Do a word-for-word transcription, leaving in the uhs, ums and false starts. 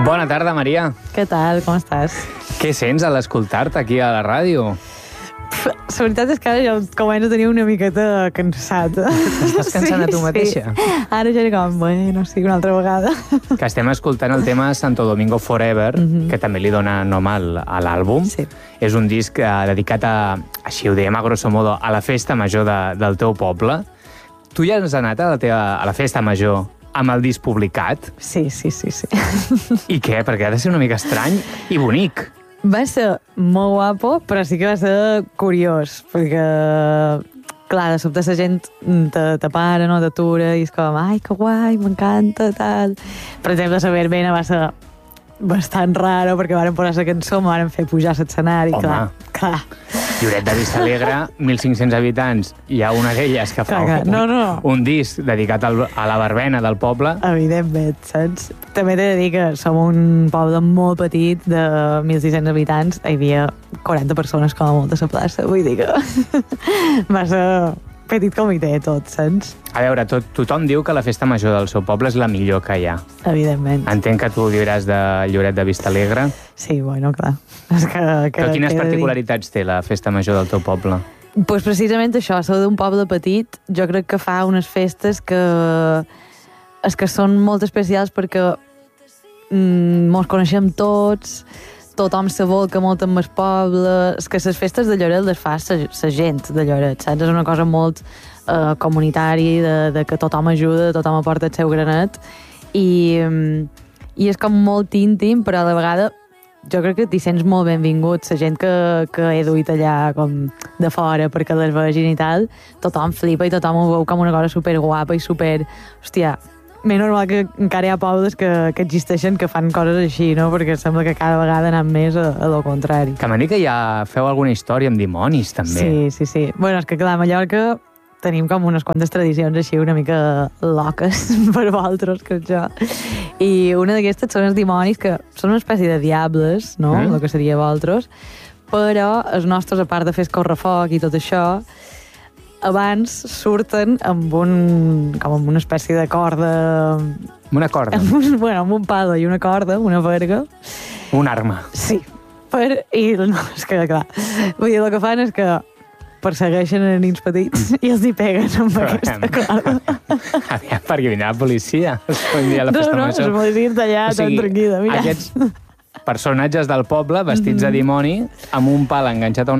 Bona tarda, Maria. Què tal? Com estàs? Què sents a l'escoltar-te aquí a la ràdio? Pff, la veritat és que ara ja començo a tenir una miqueta cansat. Estàs cansant a tu mateixa? Sí. Ara ja com, bueno, sí, una altra vegada. Que estem escoltant el tema Santo Domingo Forever, mm-hmm. que també li dona nom al, a l'àlbum. Sí. És un disc eh, dedicat a, així ho diem a grosso modo, a la festa major de, del teu poble. Tu ja has anat a la, teva, a la festa major amb el disc publicat? Sí, sí, sí, sí. I què? Perquè ha de ser una mica estrany i bonic. Va ser molt guapo, però sí que va ser curiós, perquè, clar, de sobte la gent te, te para, no, t'atura, i és com, ai, que guai, m'encanta, tal. Per exemple, la verbena va ser bastant raro, perquè varen posar la cançó, me varen fer pujar a l'escenari, clar, clar. Lloret de Vistalegre, mil cinc-cents habitants, hi ha una d'elles que fa clar, un, no, no. un disc dedicat al, a la verbena del poble. Evidentment, saps? També t'he de dir que som un poble molt petit, de mil sis-cents habitants, hi havia quaranta persones com a molt a la plaça, vull dir que va ser petit comitè tot, saps? A veure, tot, tothom diu que la festa major del seu poble és la millor que hi ha. Evidentment. Entenc que tu diràs de Lloret de Vistalegre. Sí, bueno, clar. És que, que, Però quines que particularitats té la festa major del teu poble? Pues precisament això, ser d'un poble petit, jo crec que fa unes festes que, és que són molt especials perquè mm, mos coneixem tots, tothom se volca molt amb el poble, és que les festes de Lloret les fa la gent de Lloret, saps? És una cosa molt eh, comunitària, de, de que tothom ajuda, tothom aporta el seu granet, i, i és com molt íntim, però a la vegada jo crec que t'hi sents molt benvingut. La gent que, que he duit allà com de fora perquè les vegin i tal, tothom flipa i tothom ho veu com una cosa superguapa i super... Hòstia, més normal que encara hi ha pobles que, que existeixen que fan coses així, no? Perquè sembla que cada vegada anem més a, a lo contrari. Que m'ha dit que ja feu alguna història amb dimonis, també. Sí, sí, sí. Bueno, és que clar, a Mallorca tenim com unes quantes tradicions així una mica loques per vosaltres, que jo. I una d'aquestes són els dimonis, que són una espècie de diables, no? Mm. El que seria vosaltres. Però els nostres, a part de fer escorrefoc i tot això, abans surten amb un, com amb una espècie de corda... Una corda? Amb un, bueno, amb un palo i una corda, una verga. Un arma. Sí. Per, I no, és que, clar, vull dir, el que fan és que persegueixen a nens petits i els hi peguen amb Però, aquesta corda. Aviam, perquè vindrà la policia. Un dia a la festa no, no, major. la policia està allà, o sigui, tan tranquil·la, mira. Aquests personatges del poble vestits mm-hmm. de dimoni amb un pal enganxat a una